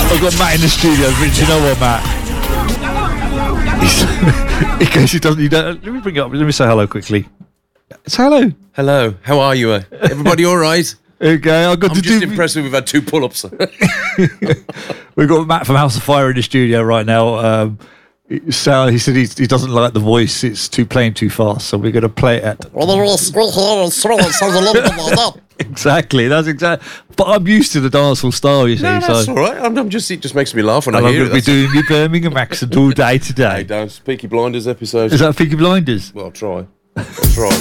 I've got Matt in the studio, but do you know what, Matt? In case he doesn't, let me bring it up. Let me say hello quickly. Say hello. Hello, how are you? Everybody all right? Okay, I'm just impressed we've had 2 pull-ups. We've got Matt from House of Fire in the studio right now. Sal, he said he doesn't like the voice. It's playing too fast, so we're going to play it at... Well, there is squeak here and swing. It sounds a little bit like that. Exactly, that's exactly. But I'm used to the dancehall style, you see. No, that's so. all right. It just makes me laugh when I I'm hear going to be it. doing the Birmingham accent all day today. Hey, don't. Peaky Blinders episode. Is that Peaky Blinders? Well, I'll try.